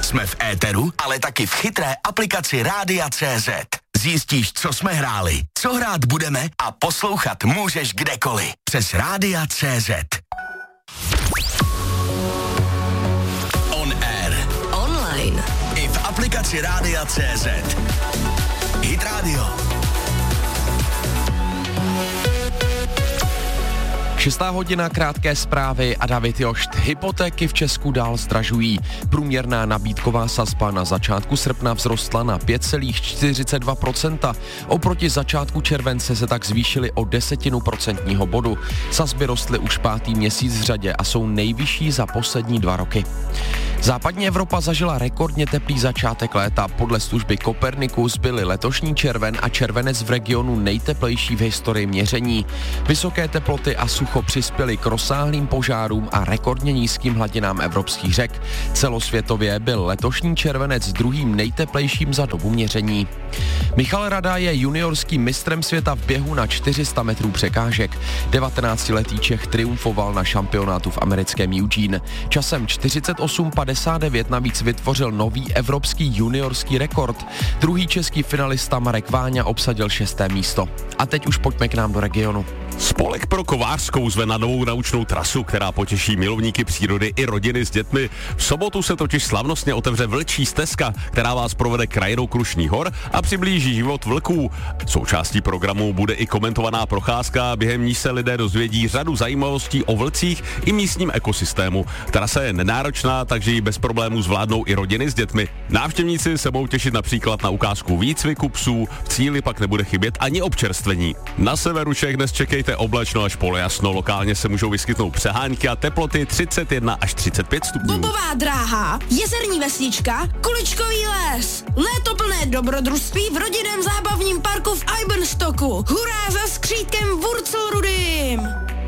Jsme v éteru, ale taky v chytré aplikaci Rádia.cz. Zjistíš, co jsme hráli, co hrát budeme a poslouchat můžeš kdekoliv. Přes Rádia.cz. On air. Online. I v aplikaci Rádia.cz. Hit Radio. 6. hodina, krátké zprávy a David Jošt. Hypotéky v Česku dál zdražují. Průměrná nabídková sazba na začátku srpna vzrostla na 5,42%. Oproti začátku července se tak zvýšily o 0,1% bodu. Sazby rostly už 5. měsíc v řadě a jsou nejvyšší za poslední 2 roky. Západní Evropa zažila rekordně teplý začátek léta. Podle služby Copernicus byly letošní červen a červenec v regionu nejteplejší v historii měření. Vysoké teploty a sucho přispěly k rozsáhlým požárům a rekordně nízkým hladinám evropských řek. Celosvětově byl letošní červenec druhým nejteplejším za dobu měření. Michal Rada je juniorským mistrem světa v běhu na 400 metrů překážek. 19letý Čech triumfoval na šampionátu v americkém Eugene. Časem 48,59 navíc vytvořil nový evropský juniorský rekord. Druhý český finalista Marek Váňa obsadil 6. místo. A teď už pojďme k nám do regionu. Spolek pro Kovářskou zve na novou naučnou trasu, která potěší milovníky přírody i rodiny s dětmi. V sobotu se totiž slavnostně otevře Vlčí stezka, která vás provede krajinou Krušných hor a přiblíží život vlků. Součástí programu bude i komentovaná procházka, během níž se lidé dozvědí řadu zajímavostí o vlcích i místním ekosystému. Trasa je nenáročná, takže ji bez problémů zvládnou i rodiny s dětmi. Návštěvníci se mohou těšit například na ukázku výcviku psů, v cíli pak nebude chybět ani občerstvení. Na severu Čech dnes čekejte oblačno až polojasno, lokálně se můžou vyskytnout přehánky a teploty 31 až 35 stupňů. Bobová dráha, jezerní vesnička, Kuličkový les, léto plné dobrodružství v rodinném zábavním parku v Eibenstocku. Hurá za skřítkem Wurzelrudym!